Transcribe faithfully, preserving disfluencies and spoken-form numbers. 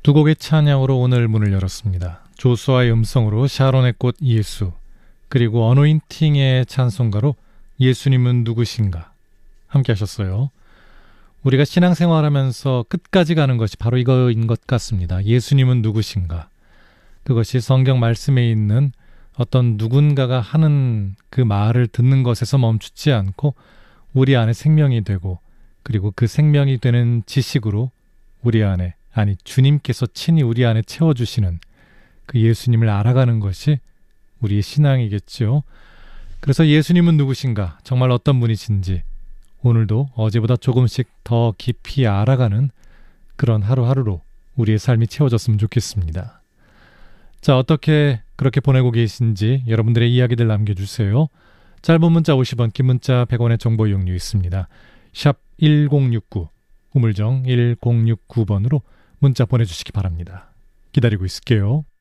두 곡의 찬양으로 오늘 문을 열었습니다. 조수아의 음성으로 샤론의 꽃 예수, 그리고 어노인팅의 찬송가로 예수님은 누구신가 함께 하셨어요. 우리가 신앙생활하면서 끝까지 가는 것이 바로 이거인 것 같습니다. 예수님은 누구신가. 그것이 성경 말씀에 있는 어떤 누군가가 하는 그 말을 듣는 것에서 멈추지 않고 우리 안에 생명이 되고, 그리고 그 생명이 되는 지식으로 우리 안에, 아니 주님께서 친히 우리 안에 채워주시는 그 예수님을 알아가는 것이 우리의 신앙이겠죠. 그래서 예수님은 누구신가, 정말 어떤 분이신지 오늘도 어제보다 조금씩 더 깊이 알아가는 그런 하루하루로 우리의 삶이 채워졌으면 좋겠습니다. 자, 어떻게 그렇게 보내고 계신지 여러분들의 이야기들 남겨주세요. 짧은 문자 오십 원, 긴 문자 백 원의 정보 이용료 있습니다. 샵 일공육구, 우물정 일공육구 번으로 문자 보내주시기 바랍니다. 기다리고 있을게요.